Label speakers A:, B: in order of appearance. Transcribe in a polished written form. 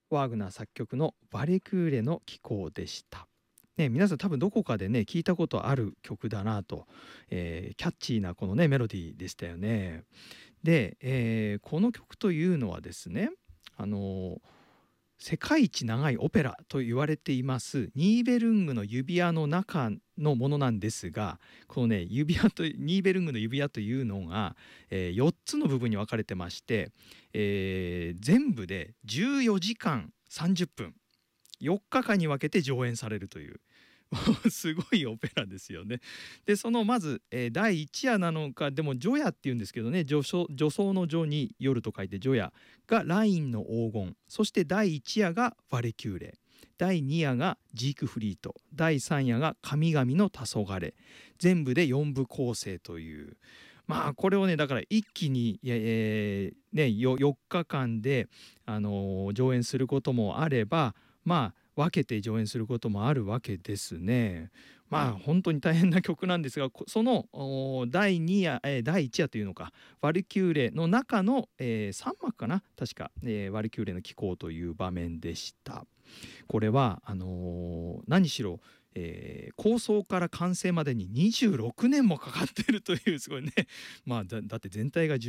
A: ワーグナー作曲のバレクーレの騎行でした。ね、皆さん多分どこかでね聞いたことある曲だなと、キャッチーなこのねメロディーでしたよね。で、この曲というのはですね、あの世界一長いオペラと言われていますニーベルングの指輪の中のものなんですが、このね指輪とニーベルングの指輪というのが、4つの部分に分かれてまして、全部で14時間30分4日間に分けて上演されるというすごいオペラですよね。でそのまず、第1夜なのか、でも除夜っていうんですけどね、女装の女に夜と書いて除夜がラインの黄金、そして第1夜がヴァレキューレ、第2夜がジークフリート、第3夜が神々の黄昏、全部で4部構成という。まあこれをねだから一気に、4日間で、上演することもあれば、まあ分けて上演することもあるわけですね。まあ本当に大変な曲なんですが、その第2夜、第1夜というのか、ワルキューレの中の、3幕かな確か、ワルキューレの騎行という場面でした。これは何しろ、構想から完成までに26年もかかっているという、すごいね、まあだって全体が